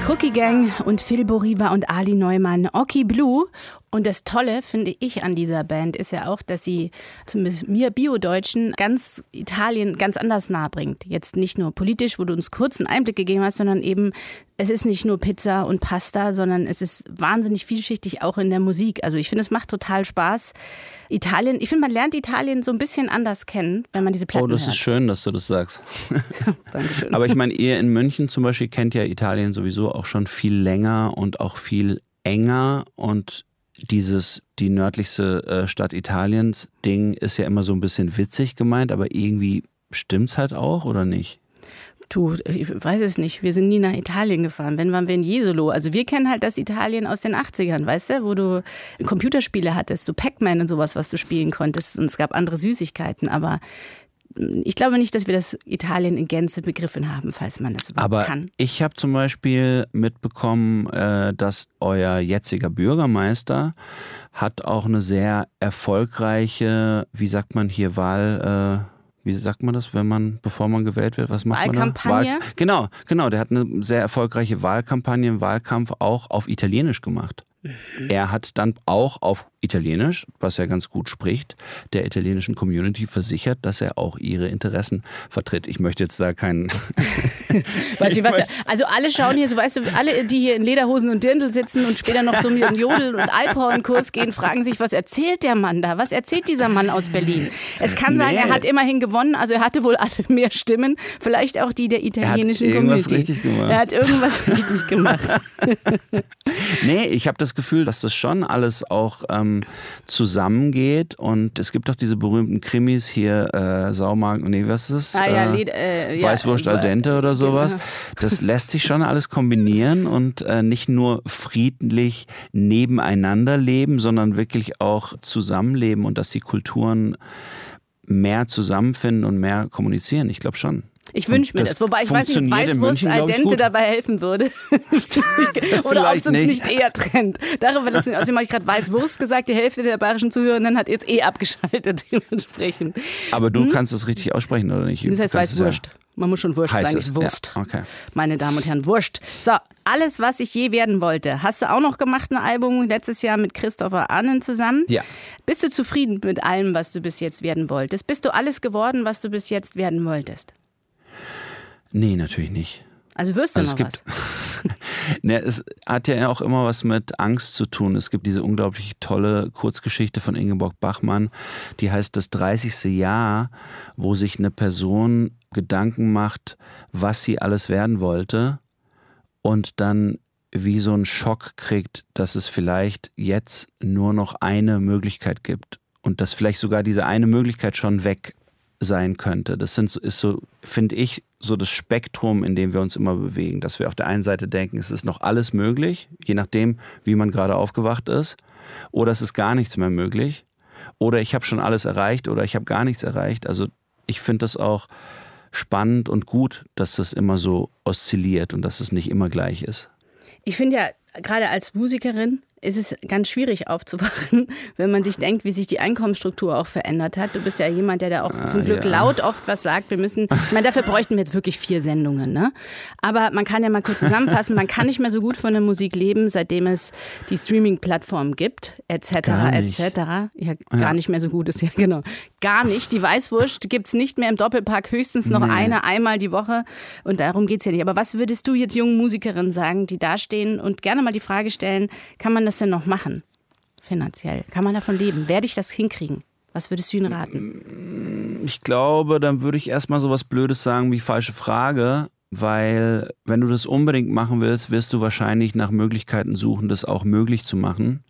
Cookie Gang und Phil Boriva und Ali Neumann, Oki Blue. Und das Tolle, finde ich, an dieser Band ist ja auch, dass sie zumindest mir Bio-Deutschen ganz Italien ganz anders nahe bringt. Jetzt nicht nur politisch, wo du uns kurz einen Einblick gegeben hast, sondern eben, es ist nicht nur Pizza und Pasta, sondern es ist wahnsinnig vielschichtig auch in der Musik. Also ich finde, es macht total Spaß. Italien, ich finde, man lernt Italien so ein bisschen anders kennen, wenn man diese Platten hört. Oh, das ist schön, dass du das sagst. Dankeschön. Aber ich meine, ihr in München zum Beispiel kennt ja Italien sowieso auch schon viel länger und auch viel enger, und die nördlichste Stadt Italiens Ding ist ja immer so ein bisschen witzig gemeint, aber irgendwie stimmt's halt auch, oder nicht? Du, ich weiß es nicht. Wir sind nie nach Italien gefahren. Wenn, waren wir in Jesolo. Also wir kennen halt das Italien aus den 80ern, weißt du? Wo du Computerspiele hattest, so Pac-Man und sowas, was du spielen konntest. Und es gab andere Süßigkeiten. Aber ich glaube nicht, dass wir das Italien in Gänze begriffen haben, falls man das überhaupt kann. Aber ich habe zum Beispiel mitbekommen, dass euer jetziger Bürgermeister hat auch eine sehr erfolgreiche, wie sagt man hier, wie sagt man das, bevor man gewählt wird? Was macht Wahlkampagne? Man da? Genau. Der hat eine sehr erfolgreiche Wahlkampagne, einen Wahlkampf auch auf Italienisch gemacht. Er hat dann auch auf Italienisch, was er ganz gut spricht, der italienischen Community versichert, dass er auch ihre Interessen vertritt. Ich möchte jetzt da keinen... Also alle schauen hier, so weißt du, alle, die hier in Lederhosen und Dirndl sitzen und später noch so einen Jodel- und Alphornkurs gehen, fragen sich, was erzählt der Mann da? Was erzählt dieser Mann aus Berlin? Es kann sein, er hat immerhin gewonnen, also er hatte wohl alle mehr Stimmen, vielleicht auch die der italienischen Community. Er hat irgendwas richtig gemacht. Nee, ich habe das Gefühl, dass das schon alles auch zusammengeht, und es gibt doch diese berühmten Krimis hier, Saumagen, nee, was ist das? Weißwurst al dente oder sowas. Genau. Das lässt sich schon alles kombinieren und nicht nur friedlich nebeneinander leben, sondern wirklich auch zusammenleben, und dass die Kulturen mehr zusammenfinden und mehr kommunizieren. Ich glaube schon. Ich wünsche mir das. Wobei ich weiß nicht, ob Weißwurst al dente dabei helfen würde. Oder ob es uns nicht eher trennt. Außerdem habe ich gerade Weißwurst gesagt, die Hälfte der bayerischen Zuhörenden hat jetzt abgeschaltet dementsprechend. Aber du kannst das richtig aussprechen, oder nicht? Das heißt Weißwurst. Ja. Man muss schon Wurst sagen, nicht Wurst. Ja, okay. Meine Damen und Herren, Wurst. So, alles, was ich je werden wollte. Hast du auch noch gemacht, ein Album letztes Jahr mit Christopher Arnen zusammen? Ja. Bist du zufrieden mit allem, was du bis jetzt werden wolltest? Bist du alles geworden, was du bis jetzt werden wolltest? Nee, natürlich nicht. Also wirst du noch was? Ne, es hat ja auch immer was mit Angst zu tun. Es gibt diese unglaublich tolle Kurzgeschichte von Ingeborg Bachmann, die heißt Das 30. Jahr, wo sich eine Person Gedanken macht, was sie alles werden wollte, und dann wie so einen Schock kriegt, dass es vielleicht jetzt nur noch eine Möglichkeit gibt und dass vielleicht sogar diese eine Möglichkeit schon weg sein könnte. Das ist so, finde ich, so das Spektrum, in dem wir uns immer bewegen, dass wir auf der einen Seite denken, es ist noch alles möglich, je nachdem, wie man gerade aufgewacht ist, oder es ist gar nichts mehr möglich, oder ich habe schon alles erreicht oder ich habe gar nichts erreicht. Also ich finde das auch spannend und gut, dass das immer so oszilliert und dass es nicht immer gleich ist. Ich finde ja, gerade als Musikerin ist es ganz schwierig aufzuwachen, wenn man sich denkt, wie sich die Einkommensstruktur auch verändert hat. Du bist ja jemand, der da auch zum Glück laut oft was sagt. Ich meine, dafür bräuchten wir jetzt wirklich 4 Sendungen, ne? Aber man kann ja mal kurz zusammenfassen, man kann nicht mehr so gut von der Musik leben, seitdem es die Streaming-Plattform gibt, etc., etc. Ja, gar nicht mehr so gut ist, ja genau. Gar nicht. Die Weißwurst gibt es nicht mehr im Doppelpack, höchstens noch einmal die Woche. Und darum geht es ja nicht. Aber was würdest du jetzt jungen Musikerinnen sagen, die da stehen und gerne mal die Frage stellen, kann man das denn noch machen, finanziell? Kann man davon leben? Werde ich das hinkriegen? Was würdest du ihnen raten? Ich glaube, dann würde ich erstmal so was Blödes sagen wie falsche Frage, weil wenn du das unbedingt machen willst, wirst du wahrscheinlich nach Möglichkeiten suchen, das auch möglich zu machen.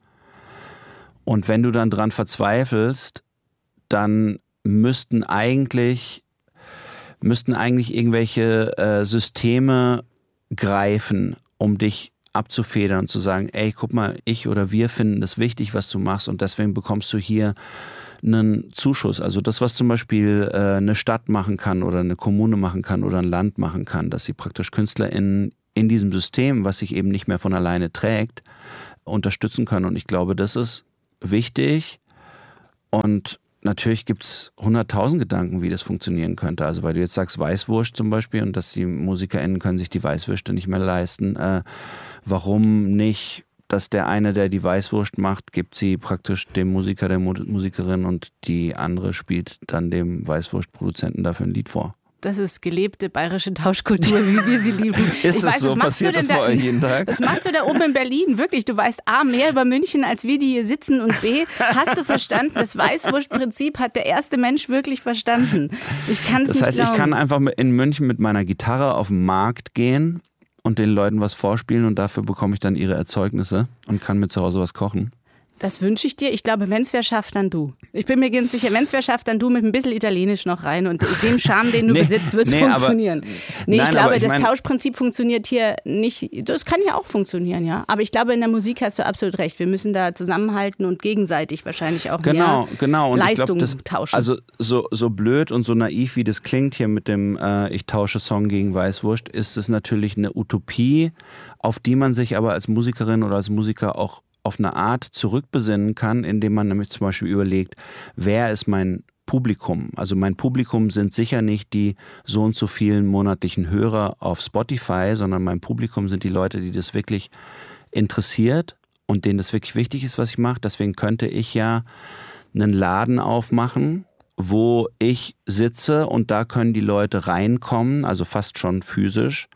Und wenn du dann dran verzweifelst, dann müssten eigentlich irgendwelche Systeme greifen, um dich abzufedern und zu sagen, ey, guck mal, ich oder wir finden das wichtig, was du machst, und deswegen bekommst du hier einen Zuschuss. Also das, was zum Beispiel eine Stadt machen kann oder eine Kommune machen kann oder ein Land machen kann, dass sie praktisch KünstlerInnen in diesem System, was sich eben nicht mehr von alleine trägt, unterstützen können. Und ich glaube, das ist wichtig, und natürlich gibt es 100.000 Gedanken, wie das funktionieren könnte. Also weil du jetzt sagst Weißwurst zum Beispiel und dass die MusikerInnen können sich die Weißwürste nicht mehr leisten. Warum nicht, dass der eine, der die Weißwurst macht, gibt sie praktisch dem Musiker, der Musikerin und die andere spielt dann dem Weißwurstproduzenten dafür ein Lied vor. Das ist gelebte bayerische Tauschkultur, wie wir sie lieben. Ist das so? Passiert das bei euch jeden Tag? Was machst du da oben in Berlin? Wirklich, du weißt A, mehr über München, als wir, die hier sitzen, und B, hast du verstanden, das Weißwurstprinzip hat der erste Mensch wirklich verstanden. Ich kann es nicht glauben. Das heißt, ich kann einfach in München mit meiner Gitarre auf den Markt gehen und den Leuten was vorspielen und dafür bekomme ich dann ihre Erzeugnisse und kann mir zu Hause was kochen. Das wünsche ich dir. Ich glaube, wenn es wer schafft, dann du. Ich bin mir ganz sicher, wenn es wer schafft, dann du mit ein bisschen Italienisch noch rein und dem Charme, den du besitzt, wird es funktionieren. Ich glaube, das Tauschprinzip funktioniert hier nicht. Das kann ja auch funktionieren, ja. Aber ich glaube, in der Musik hast du absolut recht. Wir müssen da zusammenhalten und gegenseitig wahrscheinlich auch mehr und Leistung ich glaub, tauschen. Also so blöd und so naiv, wie das klingt hier mit dem ich tausche Song gegen Weißwurst, ist es natürlich eine Utopie, auf die man sich aber als Musikerin oder als Musiker auch auf eine Art zurückbesinnen kann, indem man nämlich zum Beispiel überlegt, wer ist mein Publikum? Also mein Publikum sind sicher nicht die so und so vielen monatlichen Hörer auf Spotify, sondern mein Publikum sind die Leute, die das wirklich interessiert und denen das wirklich wichtig ist, was ich mache. Deswegen könnte ich ja einen Laden aufmachen, wo ich sitze und da können die Leute reinkommen, also fast schon physisch,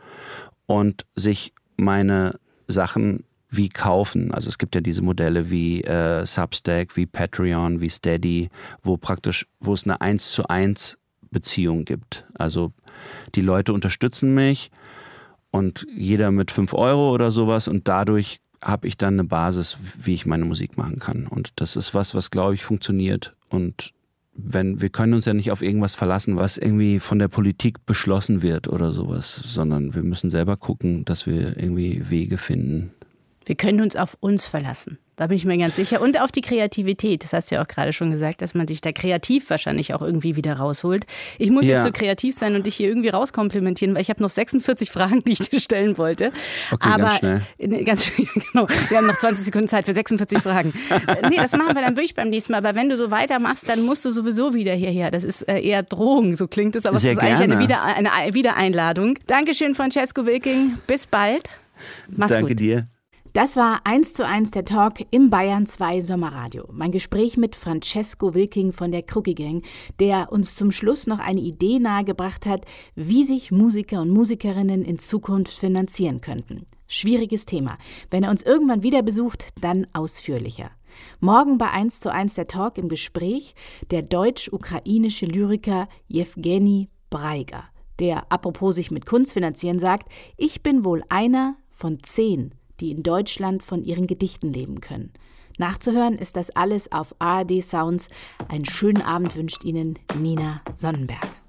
und sich meine Sachen wie kaufen. Also es gibt ja diese Modelle wie Substack, wie Patreon, wie Steady, wo es eine 1:1 Beziehung gibt. Also die Leute unterstützen mich und jeder mit 5 Euro oder sowas und dadurch habe ich dann eine Basis, wie ich meine Musik machen kann. Und das ist was glaube ich funktioniert. Und wir können uns ja nicht auf irgendwas verlassen, was irgendwie von der Politik beschlossen wird oder sowas, sondern wir müssen selber gucken, dass wir irgendwie Wege finden. Wir können uns auf uns verlassen. Da bin ich mir ganz sicher. Und auf die Kreativität. Das hast du ja auch gerade schon gesagt, dass man sich da kreativ wahrscheinlich auch irgendwie wieder rausholt. Ich muss jetzt so kreativ sein und dich hier irgendwie rauskomplimentieren, weil ich habe noch 46 Fragen, die ich dir stellen wollte. Okay, aber ganz schnell. Ganz schnell, genau. Wir haben noch 20 Sekunden Zeit für 46 Fragen. Nee, das machen wir dann wirklich beim nächsten Mal. Aber wenn du so weitermachst, dann musst du sowieso wieder hierher. Das ist eher Drohung, so klingt es. Aber es ist eigentlich eine Wiedereinladung. Dankeschön, Francesco Wilking. Bis bald. Mach's gut. Danke dir. Das war 1:1 der Talk im Bayern 2 Sommerradio. Mein Gespräch mit Francesco Wilking von der Crookie Gang, der uns zum Schluss noch eine Idee nahegebracht hat, wie sich Musiker und Musikerinnen in Zukunft finanzieren könnten. Schwieriges Thema. Wenn er uns irgendwann wieder besucht, dann ausführlicher. Morgen bei 1:1 der Talk im Gespräch der deutsch-ukrainische Lyriker Jewgeni Breiga, der apropos sich mit Kunst finanzieren sagt, ich bin wohl einer von 10, die in Deutschland von ihren Gedichten leben können. Nachzuhören ist das alles auf ARD Sounds. Einen schönen Abend wünscht Ihnen Nina Sonnenberg.